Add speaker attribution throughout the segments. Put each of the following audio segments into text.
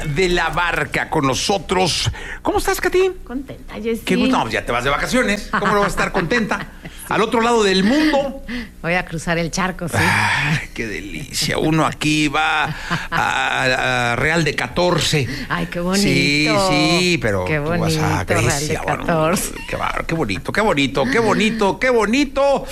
Speaker 1: de la Barca con nosotros. ¿Cómo estás, Katy?
Speaker 2: Contenta, Jessy.
Speaker 1: Qué gusto. No, ya te vas de vacaciones. ¿Cómo no vas a estar contenta? Sí. Al otro lado del mundo.
Speaker 2: Voy a cruzar el charco, sí.
Speaker 1: Ay, qué delicia. Uno aquí va a Real de 14.
Speaker 2: Ay, qué bonito.
Speaker 1: Sí, pero
Speaker 2: qué bonito,
Speaker 1: tú vas a Grecia.
Speaker 2: Real de 14.
Speaker 1: Bueno, qué bonito, qué bonito, qué bonito, qué bonito.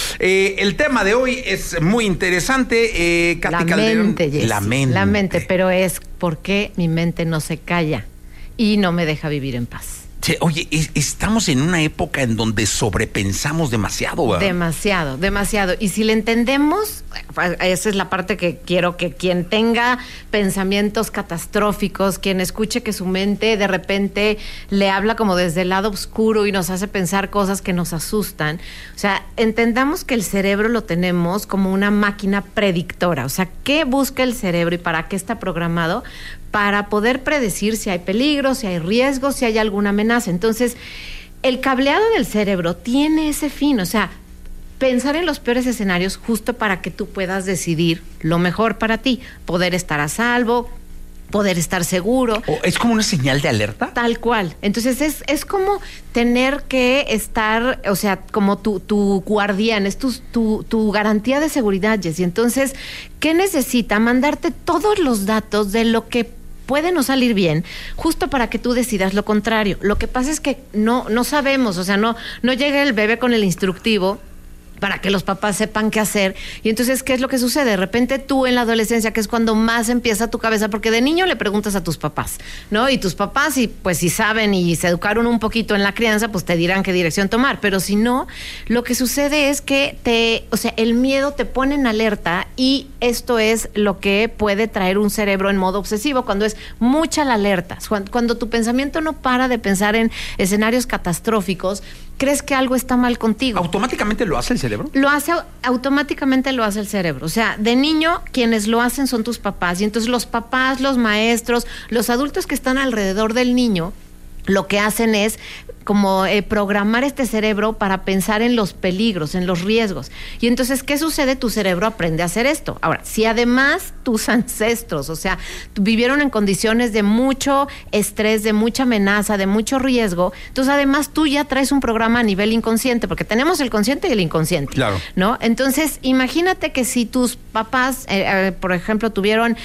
Speaker 1: El tema de hoy es muy interesante. Katy Calderón.
Speaker 2: Jessy.
Speaker 1: La mente.
Speaker 2: La mente, pero es por qué mi mente no se calla y no me deja vivir en paz.
Speaker 1: Sí, oye, estamos en una época en donde sobrepensamos demasiado, ¿verdad?
Speaker 2: Demasiado. Y si le entendemos, esa es la parte que quiero que quien tenga pensamientos catastróficos, quien escuche que su mente de repente le habla como desde el lado oscuro y nos hace pensar cosas que nos asustan. O sea, entendamos que el cerebro lo tenemos como una máquina predictora. O sea, ¿qué busca el cerebro y para qué está programado? Para poder predecir si hay peligro, si hay riesgo, si hay alguna amenaza. Entonces, el cableado del cerebro tiene ese fin, o sea, pensar en los peores escenarios justo para que tú puedas decidir lo mejor para ti, poder estar a salvo, poder estar seguro.
Speaker 1: ¿Es como una señal de alerta?
Speaker 2: Tal cual. Entonces es como tener que estar, o sea, como tu guardián, es tu garantía de seguridad, Jessy. Entonces, ¿qué necesita? Mandarte todos los datos de lo que puede no salir bien, justo para que tú decidas lo contrario. Lo que pasa es que no sabemos, o sea, no llega el bebé con el instructivo para que los papás sepan qué hacer. Y entonces, ¿qué es lo que sucede? De repente tú en la adolescencia, que es cuando más empieza tu cabeza, porque de niño le preguntas a tus papás, ¿no? Y tus papás, y pues si saben y se educaron un poquito en la crianza, pues te dirán qué dirección tomar. Pero si no, lo que sucede es que el miedo te pone en alerta, y esto es lo que puede traer un cerebro en modo obsesivo, cuando es mucha la alerta. Cuando tu pensamiento no para de pensar en escenarios catastróficos, crees que algo está mal contigo.
Speaker 1: ¿Automáticamente lo hace el cerebro?
Speaker 2: Automáticamente lo hace el cerebro. O sea, de niño, quienes lo hacen son tus papás. Y entonces los papás, los maestros, los adultos que están alrededor del niño, lo que hacen es como programar este cerebro para pensar en los peligros, en los riesgos. Y entonces, ¿qué sucede? Tu cerebro aprende a hacer esto. Ahora, si además tus ancestros, o sea, vivieron en condiciones de mucho estrés, de mucha amenaza, de mucho riesgo, entonces además tú ya traes un programa a nivel inconsciente, porque tenemos el consciente y el inconsciente. Claro. ¿No? Entonces, imagínate que si tus papás, por ejemplo, tuvieron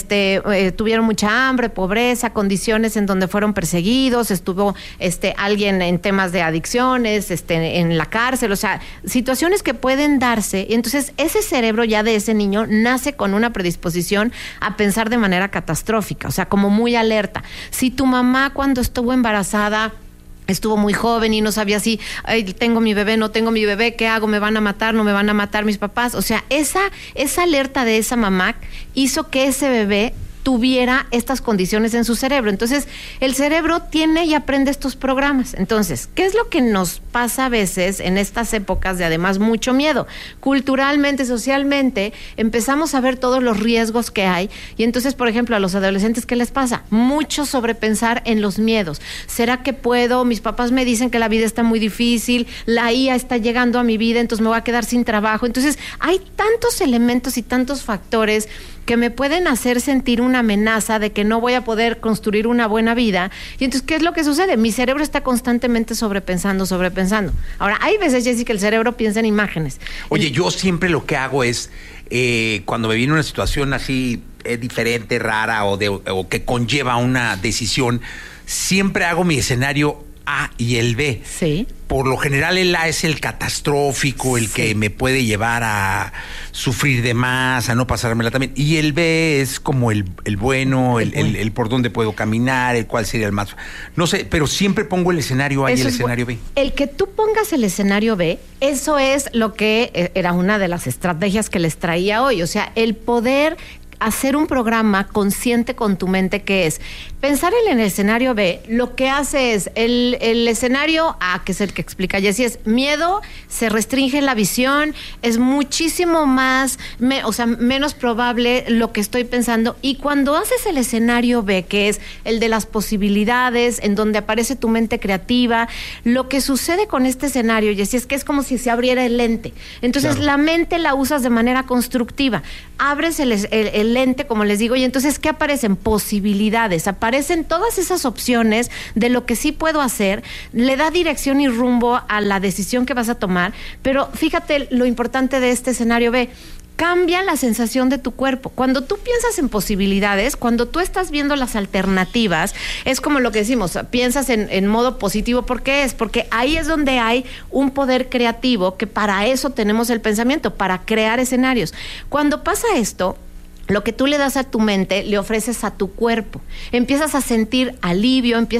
Speaker 2: mucha hambre, pobreza, condiciones en donde fueron perseguidos, estuvo alguien en temas de adicciones, en la cárcel, o sea, situaciones que pueden darse. Y entonces ese cerebro ya de ese niño nace con una predisposición a pensar de manera catastrófica, o sea, como muy alerta. Si tu mamá cuando estuvo embarazada estuvo muy joven y no sabía si tengo mi bebé, no tengo mi bebé, ¿qué hago? ¿Me van a matar? ¿No me van a matar mis papás? O sea, esa alerta de esa mamá hizo que ese bebé tuviera estas condiciones en su cerebro. Entonces, el cerebro tiene y aprende estos programas. Entonces, ¿qué es lo que nos pasa a veces en estas épocas de además mucho miedo? Culturalmente, socialmente, empezamos a ver todos los riesgos que hay, y entonces, por ejemplo, a los adolescentes, ¿qué les pasa? Mucho sobrepensar en los miedos. ¿Será que puedo? Mis papás me dicen que la vida está muy difícil, la IA está llegando a mi vida, entonces me voy a quedar sin trabajo. Entonces, hay tantos elementos y tantos factores que me pueden hacer sentir una amenaza de que no voy a poder construir una buena vida. Y entonces, ¿qué es lo que sucede? Mi cerebro está constantemente sobrepensando. Ahora, hay veces, Jessy, que el cerebro piensa en imágenes.
Speaker 1: Oye, yo siempre lo que hago es, cuando me viene una situación así diferente, rara, o que conlleva una decisión, siempre hago mi escenario A y el B. Sí. Por lo general el A es el catastrófico, el que me puede llevar a sufrir de más, a no pasármela también. Y el B es como el bueno, el por dónde puedo caminar, el cuál sería el más. No sé, pero siempre pongo el escenario A y el escenario B.
Speaker 2: El que tú pongas el escenario B, eso es lo que era una de las estrategias que les traía hoy. O sea, el poder hacer un programa consciente con tu mente, que es pensar en el escenario B. Lo que hace es el escenario A, que es el que explica Jessy, es miedo, se restringe la visión, es muchísimo más, menos probable lo que estoy pensando. Y cuando haces el escenario B, que es el de las posibilidades, en donde aparece tu mente creativa, lo que sucede con este escenario, Jessy, es que es como si se abriera el lente. Entonces, la mente la usas de manera constructiva. Abres el lente, como les digo, y entonces, ¿qué aparecen? Posibilidades, aparecen todas esas opciones de lo que sí puedo hacer, le da dirección y rumbo a la decisión que vas a tomar, pero fíjate lo importante de este escenario B. Cambia la sensación de tu cuerpo. Cuando tú piensas en posibilidades, cuando tú estás viendo las alternativas, es como lo que decimos, piensas en modo positivo. ¿Por qué es? Porque ahí es donde hay un poder creativo, que para eso tenemos el pensamiento, para crear escenarios. Cuando pasa esto, lo que tú le das a tu mente, le ofreces a tu cuerpo. Empiezas a sentir alivio,